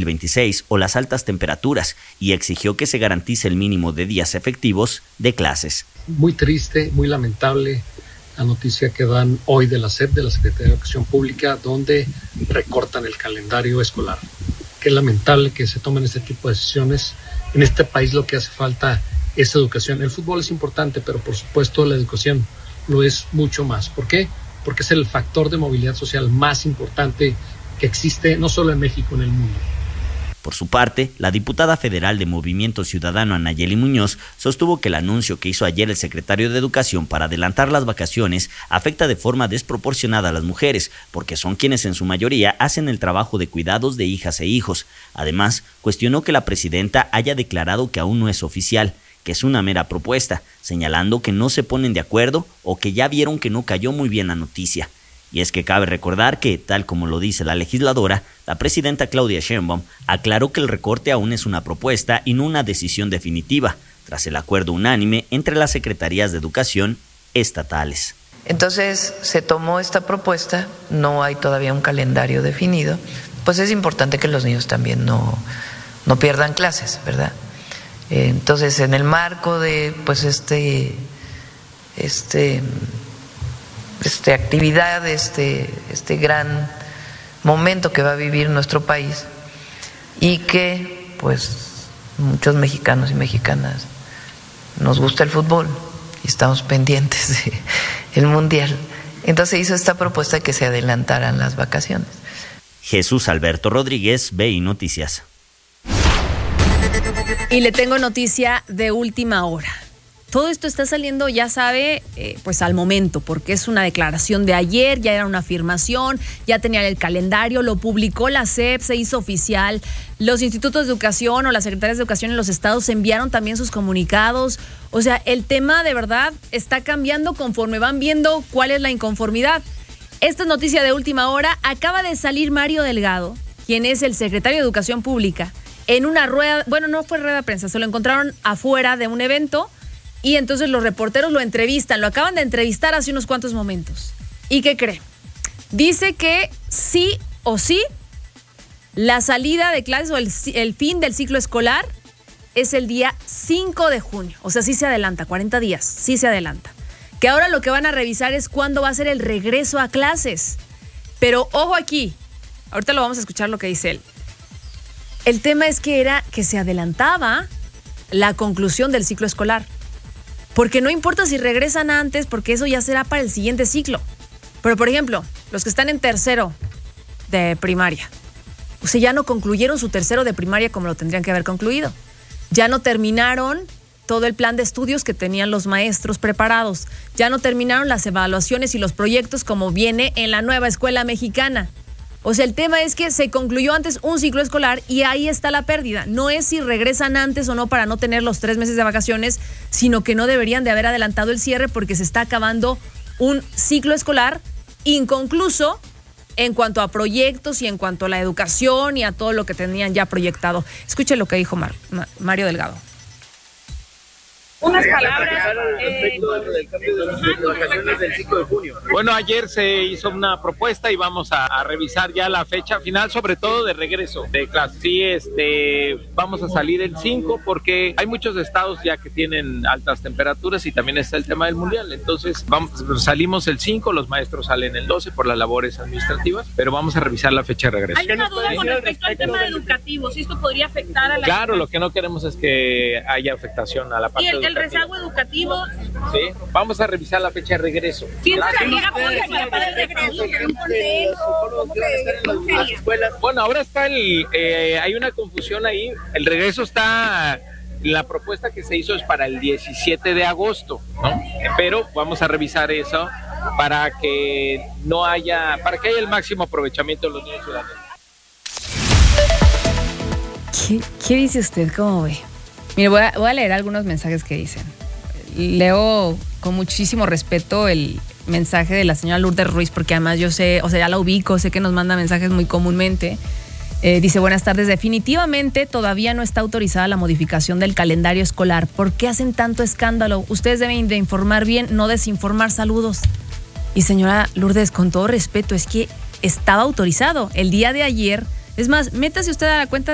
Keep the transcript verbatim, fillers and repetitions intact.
veintiséis o las altas temperaturas y exigió que se garantice el mínimo de días efectivos de clases. Muy triste, muy lamentable la noticia que dan hoy de la S E P, de la Secretaría de Educación Pública, donde recortan el calendario escolar. Qué lamentable que se tomen este tipo de decisiones. En este país lo que hace falta es educación. El fútbol es importante, pero por supuesto la educación lo es mucho más. ¿Por qué? Porque es el factor de movilidad social más importante que existe no solo en México, en el mundo. Por su parte, la diputada federal de Movimiento Ciudadano Anayeli Muñoz sostuvo que el anuncio que hizo ayer el secretario de Educación para adelantar las vacaciones afecta de forma desproporcionada a las mujeres, porque son quienes en su mayoría hacen el trabajo de cuidados de hijas e hijos. Además, cuestionó que la presidenta haya declarado que aún no es oficial, que es una mera propuesta, señalando que no se ponen de acuerdo o que ya vieron que no cayó muy bien la noticia. Y es que cabe recordar que, tal como lo dice la legisladora, la presidenta Claudia Sheinbaum aclaró que el recorte aún es una propuesta y no una decisión definitiva, tras el acuerdo unánime entre las secretarías de educación estatales. Entonces se tomó esta propuesta, no hay todavía un calendario definido, pues es importante que los niños también no, no pierdan clases, ¿verdad? Entonces, en el marco de pues este, este, este actividad, este, este gran momento que va a vivir nuestro país y que pues muchos mexicanos y mexicanas nos gusta el fútbol y estamos pendientes del mundial. Entonces hizo esta propuesta de que se adelantaran las vacaciones. Jesús Alberto Rodríguez, B I Noticias. Y le tengo noticia de última hora. Todo esto está saliendo, ya sabe, eh, pues al momento, porque es una declaración de ayer, ya era una afirmación, ya tenían el calendario, lo publicó la S E P, se hizo oficial. Los institutos de educación o las secretarías de educación en los estados enviaron también sus comunicados. O sea, el tema de verdad está cambiando conforme van viendo cuál es la inconformidad. Esta es noticia de última hora. Acaba de salir Mario Delgado, quien es el secretario de Educación Pública, en una rueda, bueno, no fue rueda de prensa, se lo encontraron afuera de un evento y entonces los reporteros lo entrevistan, lo acaban de entrevistar hace unos cuantos momentos. ¿Y qué cree? Dice que sí o sí, la salida de clases o el, el fin del ciclo escolar es el día cinco de junio, o sea, sí se adelanta, cuarenta días, sí se adelanta. Que ahora lo que van a revisar es cuándo va a ser el regreso a clases. Pero ojo aquí, ahorita lo vamos a escuchar lo que dice él. El tema es que era que se adelantaba la conclusión del ciclo escolar. Porque no importa si regresan antes, porque eso ya será para el siguiente ciclo. Pero, por ejemplo, los que están en tercero de primaria, o sea, ya no concluyeron su tercero de primaria como lo tendrían que haber concluido. Ya no terminaron todo el plan de estudios que tenían los maestros preparados. Ya no terminaron las evaluaciones y los proyectos como viene en la nueva escuela mexicana. O sea, el tema es que se concluyó antes un ciclo escolar y ahí está la pérdida. No es si regresan antes o no para no tener los tres meses de vacaciones, sino que no deberían de haber adelantado el cierre porque se está acabando un ciclo escolar inconcluso en cuanto a proyectos y en cuanto a la educación y a todo lo que tenían ya proyectado. Escuche lo que dijo Mar, Mario Delgado. Unas palabras respecto eh, del cambio de las vacaciones del cinco de junio. Bueno, ayer se hizo una propuesta y vamos a, a revisar ya la fecha final, sobre todo de regreso de clase. Sí, este, vamos a salir el cinco porque hay muchos estados ya que tienen altas temperaturas y también está el tema del mundial. Entonces, vamos, salimos el cinco, los maestros salen el doce por las labores administrativas, pero vamos a revisar la fecha de regreso. Hay una duda con respecto al tema educativo, si esto podría afectar a la... Claro, lo que no queremos es que haya afectación a la parte educativa. El rezago educativo. Sí, vamos a revisar la fecha de regreso. ¿Quién se la liga apoya para el regreso? Las escuelas. Bueno, ahora está el, eh, hay una confusión ahí. El regreso está, la propuesta que se hizo es para el diecisiete de agosto, ¿no? Pero vamos a revisar eso para que no haya, para que haya el máximo aprovechamiento de los niños ciudadanos. ¿Qué, qué dice usted? ¿Cómo ve? Mire, voy a, voy a leer algunos mensajes que dicen. Leo con muchísimo respeto el mensaje de la señora Lourdes Ruiz, porque además yo sé, o sea, ya la ubico, sé que nos manda mensajes muy comúnmente. Eh, dice, buenas tardes, definitivamente todavía no está autorizada la modificación del calendario escolar. ¿Por qué hacen tanto escándalo? Ustedes deben de informar bien, no desinformar. Saludos. Y señora Lourdes, con todo respeto, es que estaba autorizado el día de ayer. Es más, métase usted a la cuenta